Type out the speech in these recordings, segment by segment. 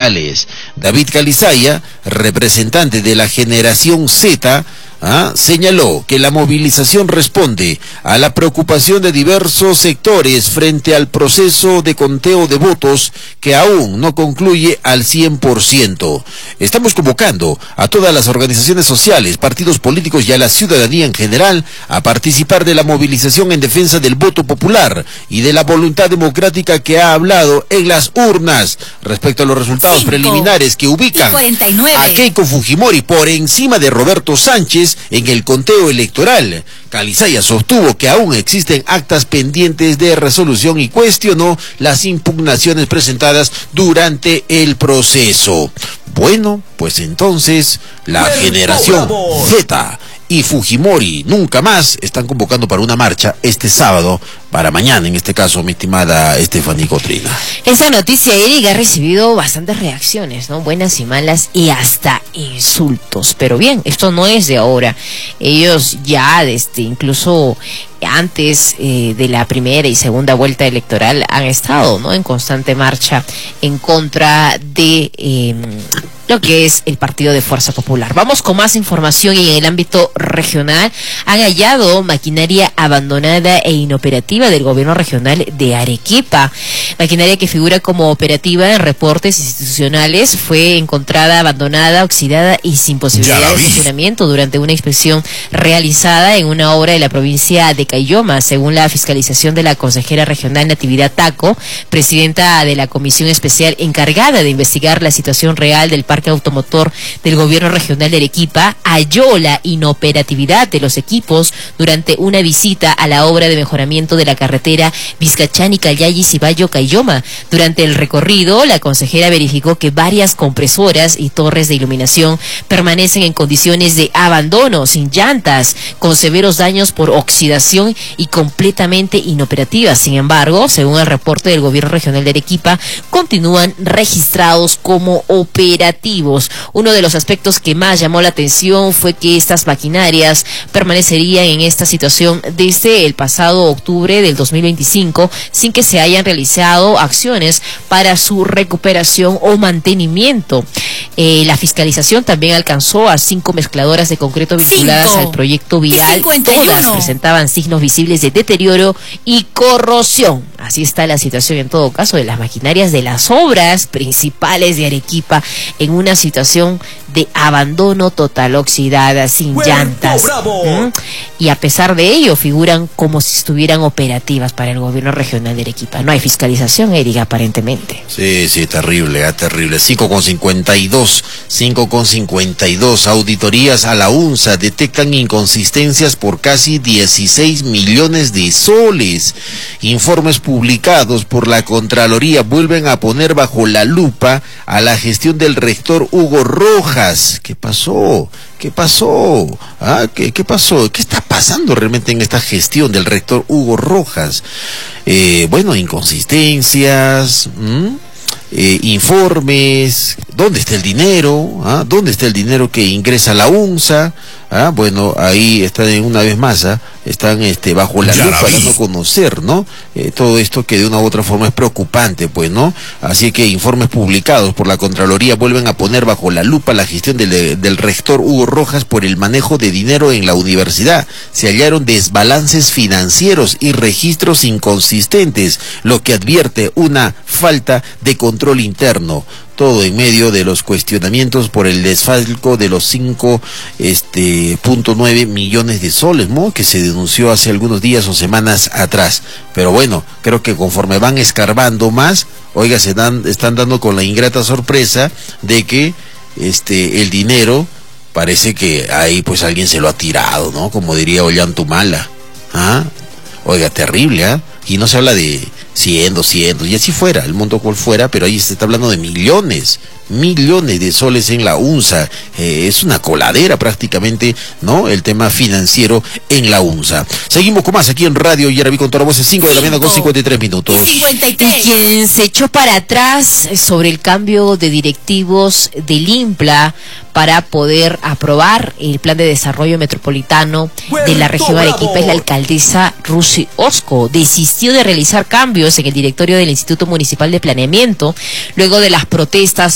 sociales. David Calizaya, representante de la generación Z, señaló que la movilización responde a la preocupación de diversos sectores frente al proceso de conteo de votos que aún no concluye al 100%. Estamos convocando a todas las organizaciones sociales, partidos políticos y a la ciudadanía en general a participar de la movilización en defensa del voto popular y de la voluntad democrática que ha hablado en las urnas respecto a los resultados preliminares que ubican a Keiko Fujimori por encima de Roberto Sánchez en el conteo electoral. Calizaya sostuvo que aún existen actas pendientes de resolución y cuestionó las impugnaciones presentadas durante el proceso. Bueno, pues entonces la generación Z y Fujimori nunca más están convocando para una marcha este sábado, para mañana en este caso, mi estimada Estefanía Cotrina. Esa noticia, Eric, ha recibido bastantes reacciones, ¿no? Buenas y malas y hasta insultos. Pero bien, esto no es de ahora. Ellos ya incluso antes de la primera y segunda vuelta electoral han estado, ¿no?, en constante marcha en contra de lo que es el Partido de Fuerza Popular. Vamos con más información y en el ámbito regional han hallado maquinaria abandonada e inoperativa del gobierno regional de Arequipa. Maquinaria que figura como operativa en reportes institucionales fue encontrada abandonada, oxidada y sin posibilidad de funcionamiento durante una inspección realizada en una obra de la provincia de Caylloma, según la fiscalización de la consejera regional Natividad Taco, presidenta de la comisión especial encargada de investigar la situación real del parque automotor del gobierno regional de Arequipa. Halló la inoperatividad de los equipos durante una visita a la obra de mejoramiento de la carretera Vizcachani-Callay-Cibayo-Caylloma. Durante el recorrido, la consejera verificó que varias compresoras y torres de iluminación permanecen en condiciones de abandono, sin llantas, con severos daños por oxidación y completamente inoperativas. Sin embargo, según el reporte del gobierno regional de Arequipa, continúan registrados como operativos. Uno de los aspectos que más llamó la atención fue que estas maquinarias permanecerían en esta situación desde el pasado octubre del 2025 sin que se hayan realizado acciones para su recuperación o mantenimiento. La fiscalización también alcanzó a 5 mezcladoras de concreto vinculadas al proyecto vial. Todas presentaban signos visibles de deterioro y corrosión. Así está la situación en todo caso de las maquinarias de las obras principales de Arequipa, en una situación de abandono total, oxidada, sin llantas. Y a pesar de ello figuran como si estuvieran operativas para el gobierno regional de Arequipa. No hay fiscalización, Eric, aparentemente. Sí, terrible, terrible. 5,52. Auditorías a la UNSA detectan inconsistencias por casi 16 millones de soles. Informes publicados por la Contraloría vuelven a poner bajo la lupa a la gestión del rector Hugo Rojas. ¿Qué pasó? ¿Qué pasó? ¿Qué pasó? ¿Qué está pasando realmente en esta gestión del rector Hugo Rojas? Inconsistencias, informes. ¿Dónde está el dinero? ¿Dónde está el dinero que ingresa a la UNSA? Ahí están una vez más, están bajo la lupa para no conocer, ¿no? Todo esto que de una u otra forma es preocupante, pues, ¿no? Así que informes publicados por la Contraloría vuelven a poner bajo la lupa la gestión del rector Hugo Rojas por el manejo de dinero en la universidad. Se hallaron desbalances financieros y registros inconsistentes, lo que advierte una falta de control interno. Todo en medio de los cuestionamientos por el desfalco de los 5.9 millones de soles, ¿no?, que se denunció hace algunos días o semanas atrás. Pero bueno, creo que conforme van escarbando más, están dando con la ingrata sorpresa de que el dinero parece que ahí pues alguien se lo ha tirado, ¿no? Como diría Ollantumala. Terrible, y no se habla de 100, 200, y así fuera, el monto cual fuera, pero ahí se está hablando de millones de soles en la UNSA. Es una coladera prácticamente, ¿no?, el tema financiero en la UNSA. Seguimos con más aquí en Radio Yaraví con toda la voz, 5 de la mañana con 53 minutos. Y quien se echó para atrás sobre el cambio de directivos del INPLA para poder aprobar el plan de desarrollo metropolitano de la región Arequipa es la alcaldesa Rusi Osco. Desistió de realizar cambios en el directorio del Instituto Municipal de Planeamiento luego de las protestas por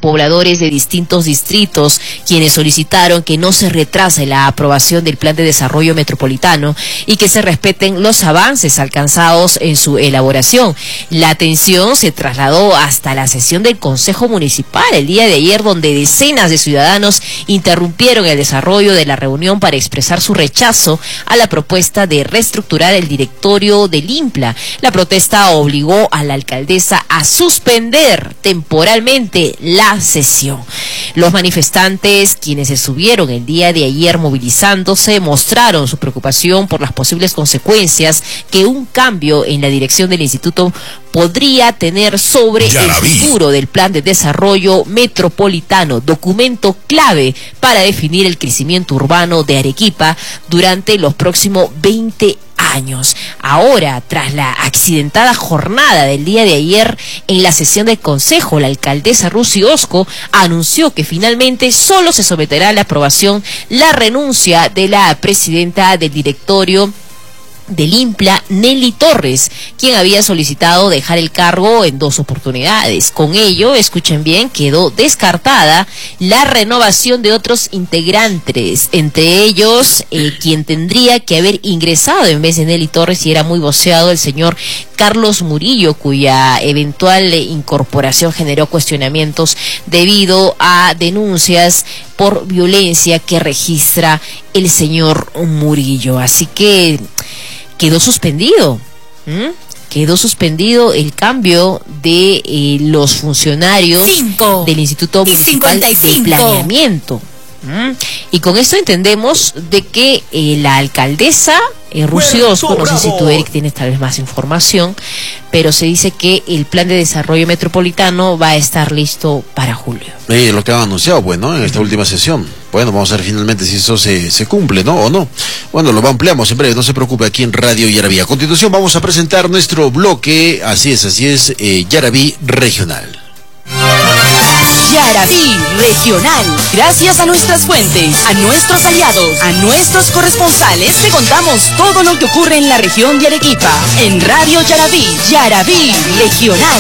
pobladores de distintos distritos, quienes solicitaron que no se retrase la aprobación del Plan de Desarrollo Metropolitano y que se respeten los avances alcanzados en su elaboración. La atención se trasladó hasta la sesión del Consejo Municipal el día de ayer, donde decenas de ciudadanos interrumpieron el desarrollo de la reunión para expresar su rechazo a la propuesta de reestructurar el directorio del IMPLA. La protesta obligó a la alcaldesa a suspender temporalmente la sesión. Los manifestantes, quienes se subieron el día de ayer movilizándose, mostraron su preocupación por las posibles consecuencias que un cambio en la dirección del instituto podría tener sobre el futuro del Plan de Desarrollo Metropolitano, documento clave para definir el crecimiento urbano de Arequipa durante los próximos 20 años. Ahora, tras la accidentada jornada del día de ayer en la sesión del Consejo, la alcaldesa Rusy Osco anunció que finalmente solo se someterá a la aprobación la renuncia de la presidenta del directorio del IMPLA, Nelly Torres, quien había solicitado dejar el cargo en 2 oportunidades. Con ello, escuchen bien, quedó descartada la renovación de otros integrantes, entre ellos quien tendría que haber ingresado en vez de Nelly Torres, y era muy voceado, el señor Carlos Murillo, cuya eventual incorporación generó cuestionamientos debido a denuncias por violencia que registra el señor Murillo. Así que quedó suspendido. Quedó suspendido el cambio de los funcionarios del Instituto Municipal de Planeamiento. Y con esto entendemos de que la alcaldesa Rusy Osco, no sé si tú, Eric, tienes tal vez más información, pero se dice que el Plan de Desarrollo Metropolitano va a estar listo para julio. Lo que han anunciado, pues, ¿no? En esta última sesión. Bueno, vamos a ver finalmente si eso se cumple, ¿no? O no. Bueno, lo ampliamos en breve, no se preocupe, aquí en Radio Yaraví. A continuación vamos a presentar nuestro bloque, así es, Yaraví Regional. Yaraví Regional. Gracias a nuestras fuentes, a nuestros aliados, a nuestros corresponsales, te contamos todo lo que ocurre en la región de Arequipa. En Radio Yaraví, Yaraví Regional.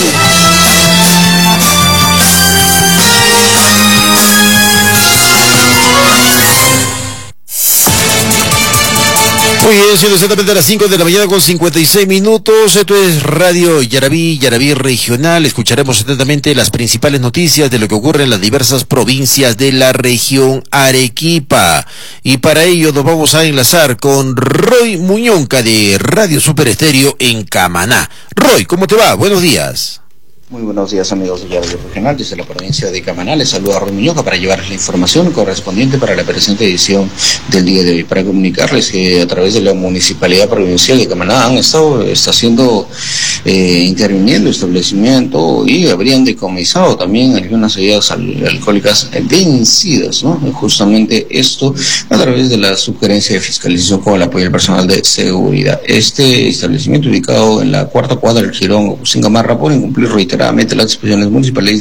Muy bien, siendo exactamente a las 5 de la mañana con 56 minutos. Esto es Radio Yaraví, Yaraví Regional. Escucharemos atentamente las principales noticias de lo que ocurre en las diversas provincias de la región Arequipa. Y para ello nos vamos a enlazar con Roy Muñonca de Radio Super Estéreo en Camaná. Roy, ¿cómo te va? Buenos días. Muy buenos días, amigos de Yaraví Regional. Desde la provincia de Camaná les saluda Roy Muñoca para llevarles la información correspondiente para la presente edición del día de hoy. Para comunicarles que a través de la Municipalidad Provincial de Camaná está haciendo interviniendo establecimiento y habrían decomisado también algunas bebidas alcohólicas vencidas, ¿no? Justamente esto a través de la sugerencia de fiscalización con el apoyo del personal de seguridad. Este establecimiento, ubicado en la 4ª cuadra del Girón Singamarra, por incumplir reiteradamente las disposiciones municipales,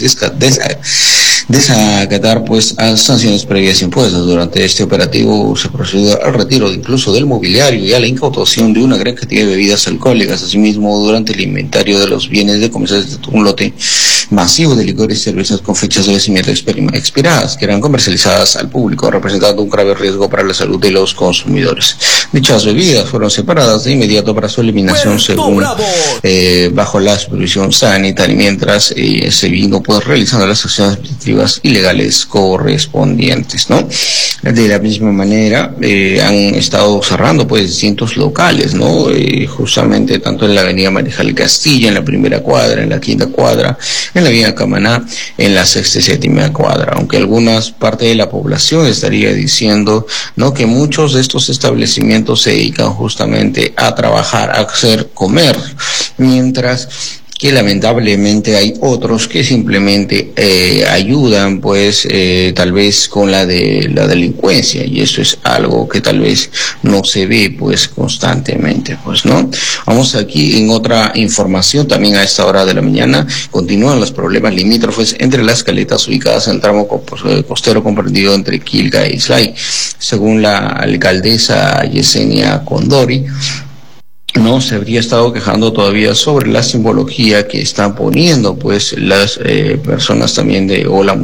desacatar pues a sanciones previas impuestas. Durante este operativo se procedió al retiro incluso del mobiliario y a la incautación de una gran cantidad de bebidas alcohólicas. Asimismo, durante el inventario de los bienes decomisados de un lote masivo de licores y cervezas con fechas de vencimiento expiradas, que eran comercializadas al público, representando un grave riesgo para la salud de los consumidores. Dichas bebidas fueron separadas de inmediato para su eliminación bajo la supervisión sanitaria, mientras se vino pues realizando las acciones administrativas y legales correspondientes, ¿no? De la misma manera han estado cerrando pues distintos locales, ¿no? Justamente tanto en la avenida Marejal Castilla, en la 1ª cuadra, en la 5ª cuadra, en la vía Camaná, en la 6ª y 7ª cuadra, aunque algunas parte de la población estaría diciendo, ¿no?, que muchos de estos establecimientos se dedican justamente a trabajar, a hacer comer, mientras que lamentablemente hay otros que simplemente ayudan pues tal vez con la delincuencia, y eso es algo que tal vez no se ve pues constantemente, pues, ¿no? Vamos aquí en otra información. También a esta hora de la mañana continúan los problemas limítrofes entre las caletas ubicadas en el tramo costero comprendido entre Quilca e Islay. Según la alcaldesa Yesenia Condori, no se habría estado quejando todavía sobre la simbología que están poniendo pues las personas también o la